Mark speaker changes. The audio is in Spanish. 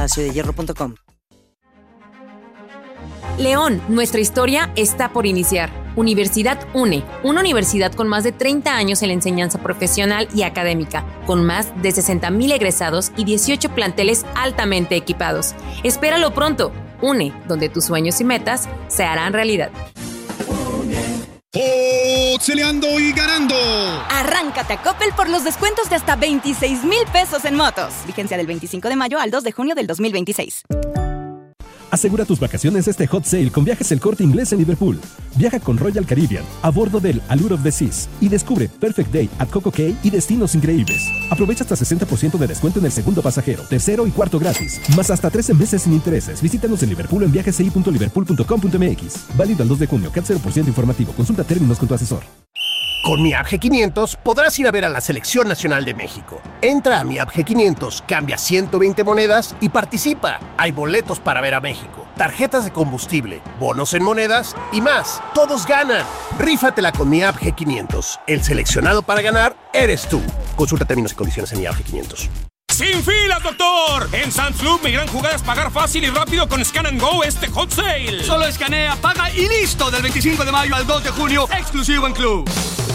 Speaker 1: palaciodelhierro.com.
Speaker 2: León, nuestra historia está por iniciar. Universidad UNE, una universidad con más de 30 años en la enseñanza profesional y académica, con más de 60,000 egresados y 18 planteles altamente equipados. Espéralo pronto. UNE, donde tus sueños y metas se harán realidad.
Speaker 3: ¡Peleando y ganando!
Speaker 4: Arráncate a Coppel por los descuentos de hasta 26,000 pesos en motos. Vigencia del 25 de mayo al 2 de junio del 2026.
Speaker 5: Asegura tus vacaciones este hot sale con Viajes El Corte Inglés en Liverpool. Viaja con Royal Caribbean a bordo del Allure of the Seas y descubre Perfect Day at Coco Cay y destinos increíbles. Aprovecha hasta 60% de descuento en el segundo pasajero, tercero y cuarto gratis, más hasta 13 meses sin intereses. Visítanos en Liverpool en viajesci.liverpool.com.mx. Válido al 2 de junio, CAT 0% informativo. Consulta términos con tu asesor.
Speaker 6: Con Mi App G500 podrás ir a ver a la Selección Nacional de México. Entra a Mi App G500, cambia 120 monedas y participa. Hay boletos para ver a México, tarjetas de combustible, bonos en monedas y más. ¡Todos ganan! Rífatela con Mi App G500. El seleccionado para ganar eres tú. Consulta términos y condiciones en Mi App G500.
Speaker 7: ¡Sin filas, doctor! En Sam's Club, mi gran jugada es pagar fácil y rápido con Scan and Go este hot sale.
Speaker 8: Solo escanea, paga y listo. Del 25 de mayo al 2 de junio, exclusivo en Club.